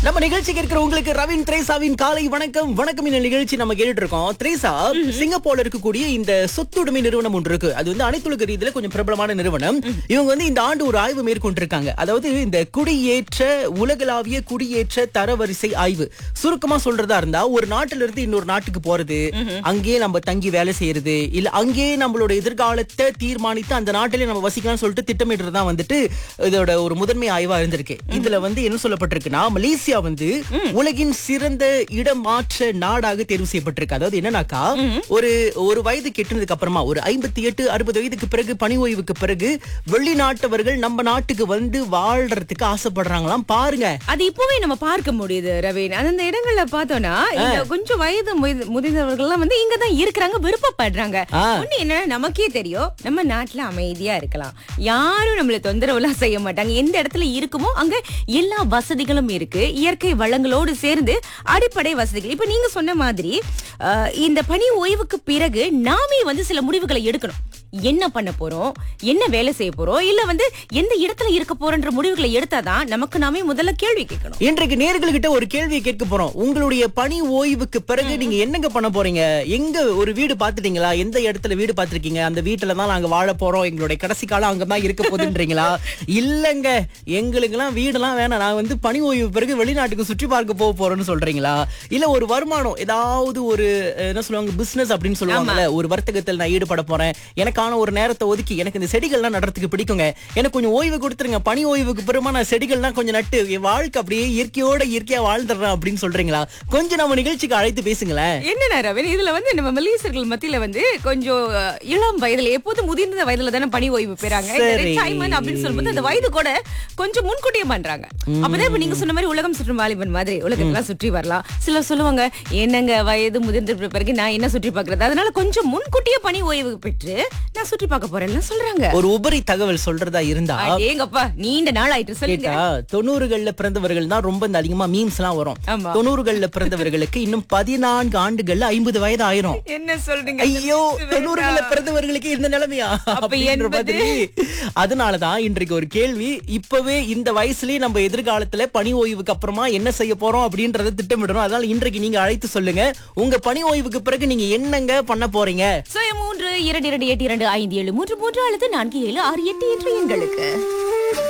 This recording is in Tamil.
நம்ம நிகழ்ச்சி கேட்கிற உங்களுக்கு ரவின் திரேசாவின் காலை வணக்கம். வணக்கம். இந்த நிகழ்ச்சி நம்ம கேட்டுட்டு இருக்கோம். திரேசா சிங்கப்பூர்ல இருக்கக்கூடிய இந்த சொத்துடைமை நிறுவனம் ஒன்று இருக்கு. அது வந்து அனைத்துலக ரீதியில கொஞ்சம் பிரபலமான நிறுவனம். இவங்க வந்து இந்த ஆண்டு ஒரு ஆய்வு மேற்கொண்டிருக்காங்க. அதாவது இந்த குடியேற்ற உலகளாவிய குடியேற்ற தரவரிசை ஆய்வு. சுருக்கமா சொல்றதா இருந்தா, ஒரு நாட்டில இருந்து இன்னொரு நாட்டுக்கு போறது, அங்கேயே நம்ம தங்கி வேலை செய்யறது, இல்ல அங்கேயே நம்மளோட எதிர்காலத்தை தீர்மானித்து அந்த நாட்டிலே நம்ம வசிக்கலாம்னு சொல்லிட்டு திட்டமிடுறதுதான் வந்துட்டு இதோட ஒரு முதன்மை ஆய்வா இருந்திருக்கு. இதுல வந்து என்ன சொல்லப்பட்டிருக்குன்னா, மலேசியா வந்து உலகின் சிறந்த இடமாற்ற நாடாக தேர்வு செய்யப்பட்டிருக்கு. அதாவது என்னன்னாக்கா, ஒரு வயது கெட்டினதுக்கு அப்புறமா ஒரு 58-60 வயதுக்கு பிறகு பணி ஓய்வுக்கு பிறகு வெளிநாட்டவர்கள் நம்ம நாட்டுக்கு வந்து வாழ்றதுக்கு ஆசைப்படுறாங்களாம். பாருங்க, அது இப்பவே நம்ம பார்க்க முடியுது ரவீன். அந்த இடங்கள்ல பார்த்தோம்னா இந்த கொஞ்சம் வயது முதிர்ந்தவர்கள் எல்லாம் வந்து இங்கதான் இருக்கிறாங்க, விருப்பப்படுறாங்க. ஒண்ணு என்ன, நமக்கே தெரியும் நம்ம நாட்டுல அமைதியா இருக்கலாம், யாரும் நம்மள தொந்தரவு எல்லாம் செய்ய மாட்டாங்க. எந்த இடத்துல இருக்குமோ அங்க எல்லா வசதிகளும் இருக்கு, இயற்கை வளங்களோடு சேர்ந்து அடிப்படை வசதிகள். இப்ப நீங்க சொன்ன மாதிரி இந்த பணி ஓய்வுக்கு பிறகு நாமே வந்து சில முடிவுகளை எடுக்கணும். என்ன பண்ண போறோம், என்ன வேலை செய்ய போறோம், இல்ல வந்து எந்த இடத்துல இருக்க போறன்ற முடிவுகளை எடுத்தாதான் நமக்கு நாமே முதல்ல கேள்வி கேட்கணும். இன்றைக்கு நேயர்கள்கிட்ட ஒரு கேள்வியை கேட்க போறோம். உங்களுடைய பணி ஓய்வுக்கு பிறகு நீங்க என்னங்க பண்ண போறீங்க? எங்க ஒரு வீடு பாத்துட்டீங்களா? எந்த இடத்துல வீடு பாத்துருக்கீங்க? அந்த வீட்டுல தான் நாங்க வாழ போறோம், எங்களுடைய கடைசி காலம் அங்கதான் இருக்க போகுதுன்றீங்களா? இல்லங்க, எங்களுக்கு எல்லாம் வீடெல்லாம் வேணாம், நான் வந்து பணி ஓய்வு பிறகு வெளிநாட்டுக்கு சுற்றி பார்க்க போக போறேன்னு சொல்றீங்களா? இல்ல ஒரு வருமானம், ஏதாவது ஒரு என்ன சொல்லுவாங்க, பிசினஸ் அப்படின்னு சொல்லுவாங்கல்ல, ஒரு வர்த்தகத்தில் நான் ஈடுபட போறேன், எனக்கான ஒரு நேரத்தை ஒதுக்கி எனக்கு இந்த செடிகள்லாம் நடுறதுக்கு பிடிக்குங்க, எனக்கு கொஞ்சம் ஓய்வு கொடுத்துருங்க, பணி ஓய்வுக்கு பிறமா நான் செடிகள்லாம் கொஞ்சம் நட்டு என் வாழ்க்கை அப்படியே இயற்கையா வாழ்ந்துடுறேன் அப்படின்னு சொல்றீங்களா? கொஞ்சம் நம்ம நிகழ்ச்சிக்கு அழைத்து பேசுங்களேன். என்ன ரவீன், இதுல வந்து நம்ம மலேசியர்கள் மத்தியில வந்து கொஞ்சம் இளம் வயதுல, எப்போதும் முதிர்ந்த வயதுல தானே பணி ஓய்வு பெறாங்க. ரிட்டையர்மென்ட் அப்படின்னு சொல்லும்போது அந்த வயது கூட கொஞ்சம் முன்கூட்டியே பண்றாங்க. அப்பதான் இப்ப நீங்க சொன்ன மாதிரி உலகம் சுற்றும் வாலிபன் மாதிரி உலகத்தெல்லாம் சுற்றி வரலாம். சிலர் சொல்லுவாங்க, என்னங்க வயது முதிர்ந்த பிறகு நான் என்ன சுற்றி பார்க்கறது, அதனால கொஞ்சம் முன்கூட்டியே பணி ஓய்வு பெற்று நான் சுற்றி பார்க்க போறேன்னு சொல்றாங்க. ஒரு உபரி தகவல் சொல்றதா இருந்தா, ஏங்கப்பா நீண்ட நாள் ஆயிட்டு சொல்லுங்க. 90கள்ல பிறந்தவர்கள் தான் ரொம்ப அதிகமா மீம்ஸ் எல்லாம் வரும். 90கள்ல பிறந்தவர்களுக்கு இன்னும் 14 ஆண்டுகள்ல 50 வயது ஆயிரும். என்ன சொல்றீங்க? ஐயோ, 90கள்ல பிறந்தவர்களுக்கு இந்த நிலைமையா? அதனாலதான் இன்றைக்கு ஒரு கேள்வி. இப்பவே இந்த வயசுலயே நம்ம எதிர்காலத்துல பணி ஓய்வுக்கு அப்புறமா என்ன செய்ய போறோம் அப்படின்றத திட்டமிடணும். அதனால இன்றைக்கு நீங்க அழைத்து சொல்லுங்க, உங்க பணி ஓய்வுக்கு பிறகு நீங்க என்னங்க பண்ண போறீங்க? 3 2 2 8 2 5 7 3 3 அல்லது 4 7 6 8 என்ற எண்களுக்கு